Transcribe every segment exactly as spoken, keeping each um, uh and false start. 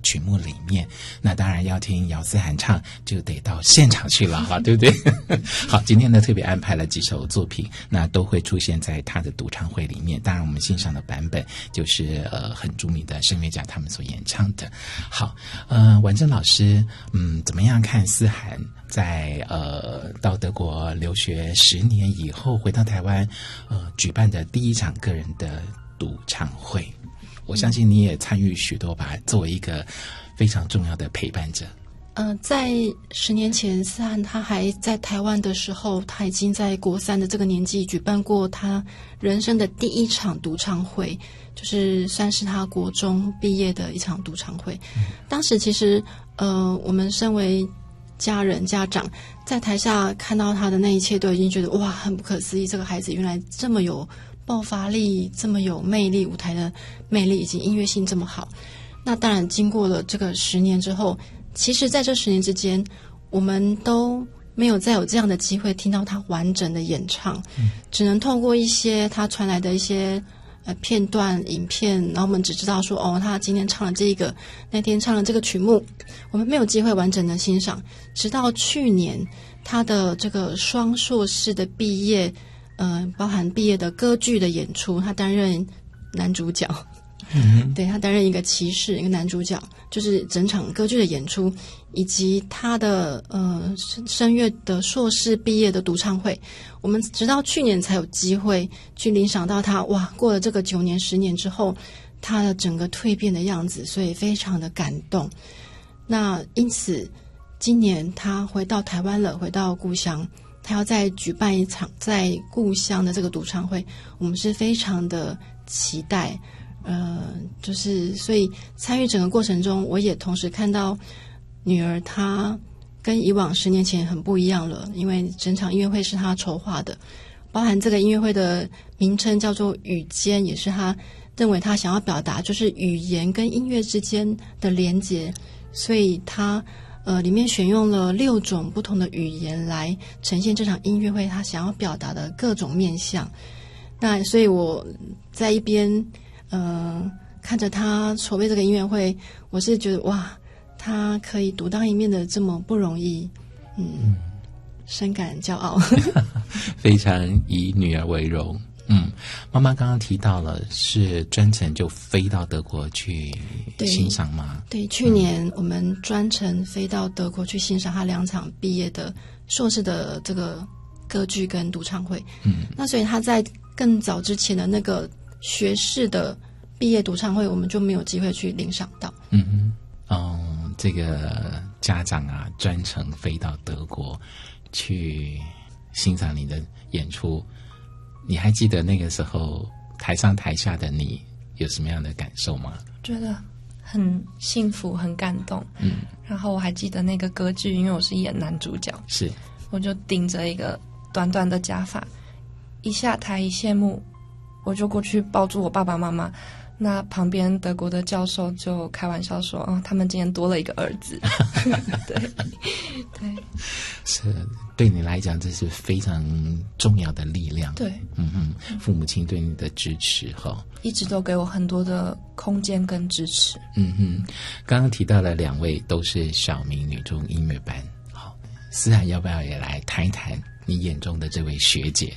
曲目里面。那当然要听姚思涵唱，就得到现场去了哈，对不对？好，今天呢特别安排了几首作品，那都会出现在他的独唱会里面。当然我们欣赏的版本就是呃很著名的声乐家他们所演唱的。好，呃，婉珍老师，嗯，怎么样看思涵在呃到德国留学十年以后回到台湾，呃举办的第一场个人的独唱会？我相信你也参与许多吧，作为一个非常重要的陪伴者。 呃，在十年前，思涵他还在台湾的时候，他已经在国三的这个年纪举办过他人生的第一场独唱会，就是算是他国中毕业的一场独唱会。嗯、当时其实，呃，我们身为家人家长，在台下看到他的那一切，都已经觉得哇，很不可思议，这个孩子原来这么有爆发力，这么有魅力，舞台的魅力以及音乐性这么好。那当然，经过了这个十年之后。其实在这十年之间，我们都没有再有这样的机会听到他完整的演唱，嗯、只能透过一些他传来的一些呃片段影片，然后我们只知道说哦，他今天唱了这个，那天唱了这个曲目，我们没有机会完整的欣赏。直到去年他的这个双硕士的毕业，呃，包含毕业的歌剧的演出，他担任男主角。嗯，对，他担任一个骑士，一个男主角，就是整场歌剧的演出，以及他的呃声乐的硕士毕业的独唱会，我们直到去年才有机会去领赏到他。哇，过了这个九年十年之后，他的整个蜕变的样子，所以非常的感动。那因此，今年他回到台湾了，回到故乡，他要再举办一场在故乡的这个独唱会，我们是非常的期待。呃，就是所以参与整个过程中，我也同时看到女儿她跟以往十年前很不一样了，因为整场音乐会是她筹划的，包含这个音乐会的名称叫做语间，也是她认为她想要表达就是语言跟音乐之间的连结，所以她呃里面选用了六种不同的语言来呈现这场音乐会她想要表达的各种面向。那所以我在一边呃，看着他筹备这个音乐会，我是觉得哇，他可以独当一面的这么不容易，嗯，嗯深感骄傲， 非常以女儿为荣。嗯，妈妈刚刚提到了是专程就飞到德国去欣赏吗？ 对，对，去年我们专程飞到德国去欣赏他两场毕业的硕士的这个歌剧跟独唱会。嗯，那所以他在更早之前的那个学士的毕业独唱会，我们就没有机会去领赏到。 嗯嗯，哦，这个家长啊，专程飞到德国去欣赏你的演出，你还记得那个时候台上台下的你有什么样的感受吗？ 觉得很幸福，很感动。嗯，然后我还记得那个歌剧，因为我是演男主角， 是， 我就顶着一个短短的假发，一下台一谢幕。我就过去抱住我爸爸妈妈，那旁边德国的教授就开玩笑说：“哦，他们今天多了一个儿子。”对，对， 是对你来讲，这是非常重要的力量。 对， 嗯嗯，父母亲对你的支持哈， 一直都给我很多的空间跟支持。 嗯哼，刚刚提到了两位都是小明女中音乐班，好，思涵要不要也来谈一谈你眼中的这位学姐？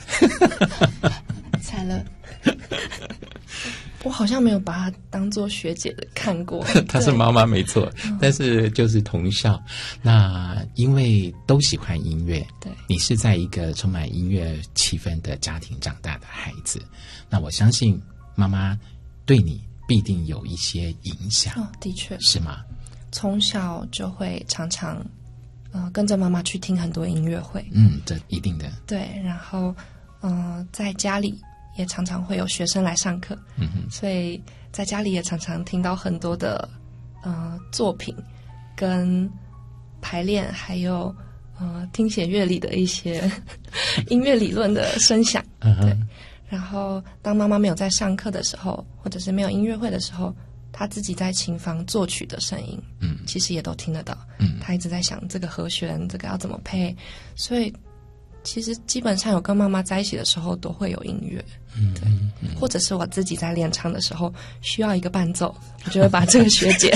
惨了， 我好像没有把她当作学姐的看过。 她是妈妈没错，但是就是同校。那因为都喜欢音乐， 对， 你是在一个充满音乐气氛的家庭长大的孩子，那我相信妈妈对你必定有一些影响。 哦，的确是吗？ 从小就会常常呃跟着妈妈去听很多音乐会。 嗯，这一定的。 对，然后嗯、呃，在家里也常常会有学生来上课，嗯哼，所以在家里也常常听到很多的呃作品跟排练，还有呃听写乐理的一些音乐理论的声响。Uh-huh. 对，然后当妈妈没有在上课的时候，或者是没有音乐会的时候，她自己在琴房作曲的声音，嗯，其实也都听得到。嗯，她一直在想这个和弦，这个要怎么配，所以其实基本上有跟妈妈在一起的时候都会有音乐。嗯，对，嗯，或者是我自己在练唱的时候需要一个伴奏，我就会把这个学姐